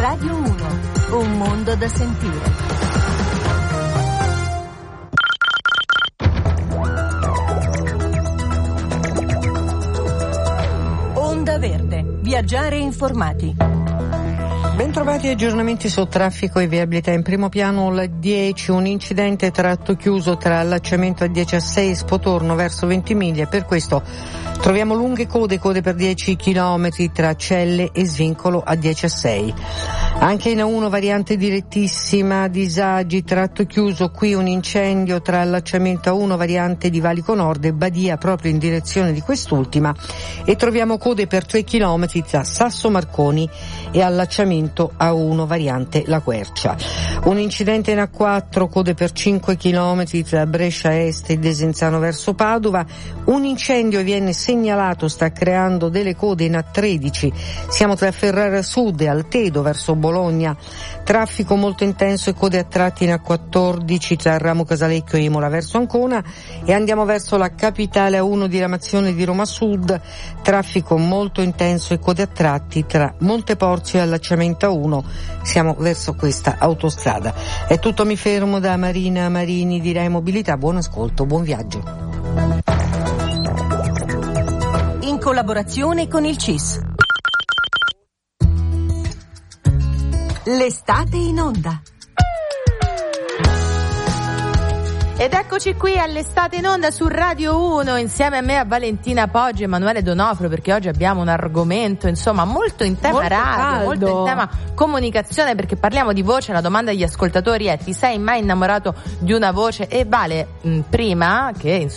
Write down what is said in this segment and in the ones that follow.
Radio 1, un mondo da sentire. Onda Verde, viaggiare informati. Bentrovati, aggiornamenti su traffico e viabilità. In primo piano la 10, un incidente tratto chiuso tra allacciamento a 10 a 6 Spotorno verso Ventimiglia, per questo troviamo lunghe code per 10 km tra Celle e Svincolo a 10 a 6. Anche in A1 variante direttissima, disagi, tratto chiuso, qui un incendio tra allacciamento A1 variante di Valico Nord e Badia proprio in direzione di quest'ultima, e troviamo code per 3 km tra Sasso Marconi e allacciamento A1 variante La Quercia. Un incidente in A4, code per 5 km tra Brescia Est e Desenzano verso Padova. Un incendio viene segnalato, sta creando delle code in A13, siamo tra Ferrara Sud e Altedo verso Bologna. Traffico molto intenso e code a tratti in A14 tra Ramo Casalecchio e Imola verso Ancona, e andiamo verso la capitale A1 diramazione di Roma Sud. Traffico molto intenso e code a tratti tra Monteporzio e allacciamento A1, siamo verso questa autostrada. È tutto, mi fermo da Marina Marini di Rai Mobilità. Buon ascolto, buon viaggio. In collaborazione con il CIS. L'estate in onda. Ed eccoci qui all'estate in onda su Radio 1, insieme a me, a Valentina Poggi e Emanuele Donofrio, perché oggi abbiamo un argomento insomma molto in tema molto radio, caldo, molto in tema comunicazione, perché parliamo di voce. La domanda agli ascoltatori è: ti sei mai innamorato di una voce? E Vale, prima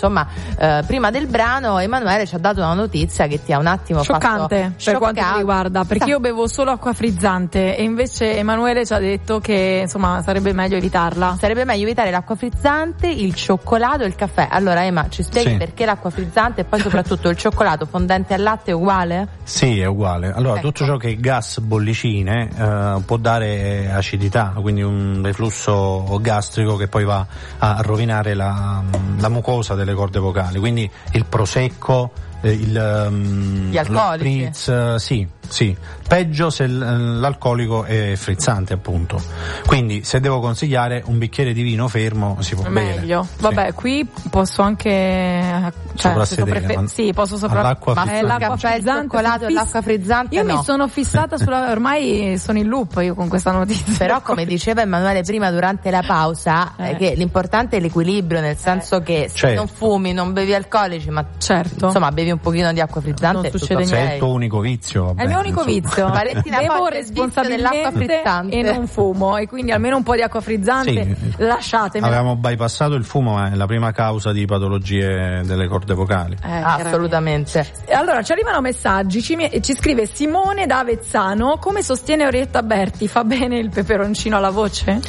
del brano, Emanuele ci ha dato una notizia che ti ha un attimo scioccante fatto per quanto mi riguarda, perché io bevo solo acqua frizzante e invece Emanuele ci ha detto che insomma sarebbe meglio evitarla. Sarebbe meglio evitare l'acqua frizzante, il cioccolato e il caffè. Allora Ema, ci spieghi perché l'acqua frizzante e poi soprattutto il cioccolato fondente al latte è uguale? Sì, è uguale. Allora, tutto ciò che è gas bollicine può dare acidità, quindi un reflusso gastrico che poi va a rovinare la mucosa delle corde vocali. Quindi il prosecco, gli alcolici, spritz, sì. Peggio se l'alcolico è frizzante, appunto. Quindi se devo consigliare un bicchiere di vino fermo si può bere. Meglio. Vabbè, qui posso anche soprassedere. Sì, posso all'acqua frizzante. L'acqua frizzante, il cioccolato e l'acqua frizzante. Io mi sono fissata sulla, ormai sono in loop io con questa notizia. Però come diceva Emanuele prima durante la pausa, che l'importante è l'equilibrio, nel senso che se non fumi, non bevi alcolici, ma insomma bevi un pochino di acqua frizzante, non succede niente. Se è il tuo unico vizio, vabbè, è il mio unico vizio. Bevo responsabilmente e non fumo, e quindi almeno un po' di acqua frizzante lasciatemi. Avevamo bypassato il fumo, ma è la prima causa di patologie delle corde vocali. Assolutamente. Allora ci arrivano messaggi, ci scrive Simone da Avezzano: come sostiene Orietta Berti, fa bene il peperoncino alla voce?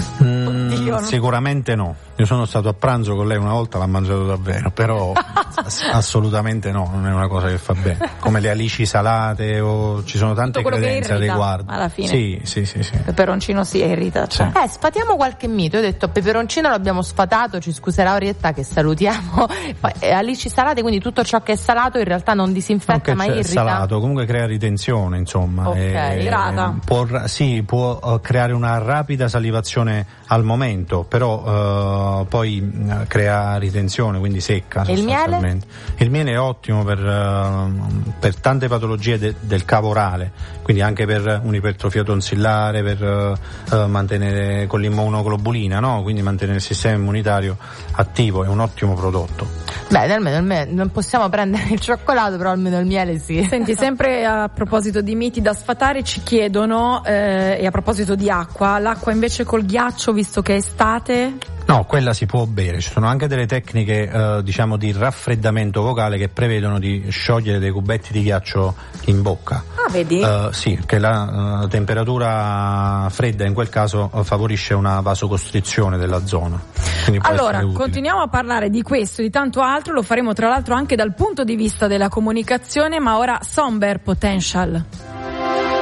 Sicuramente no. Io sono stato a pranzo con lei una volta, l'ha mangiato davvero, però assolutamente no, non è una cosa che fa bene. Come le alici salate, o ci sono tante credenze al riguardo. Alla fine. Sì. Peperoncino irrita. Cioè. Sfatiamo qualche mito. Io ho detto peperoncino l'abbiamo sfatato, ci scuserà Orietta che salutiamo. Alici salate, quindi tutto ciò che è salato in realtà non disinfetta, ma irrita. Salato comunque crea ritenzione, insomma. Idrata. Può creare una rapida salivazione al momento, però poi crea ritenzione, quindi secca. E il miele? Il miele è ottimo per tante patologie del cavo orale, quindi anche per un'ipertrofia tonsillare, per mantenere con l'immunoglobulina, no? Quindi mantenere il sistema immunitario attivo, è un ottimo prodotto. Beh, almeno non possiamo prendere il cioccolato, però almeno il miele sì. Senti, sempre a proposito di miti da sfatare, ci chiedono, e a proposito di acqua, l'acqua invece col ghiaccio, visto che è estate? No, quella si può bere. Ci sono anche delle tecniche di raffreddamento vocale che prevedono di sciogliere dei cubetti di ghiaccio in bocca. Ah, vedi? Sì, che la temperatura fredda in quel caso favorisce una vasocostrizione della zona. Allora, continuiamo a parlare di questo e di tanto altro, lo faremo tra l'altro anche dal punto di vista della comunicazione, ma ora Somber Potential.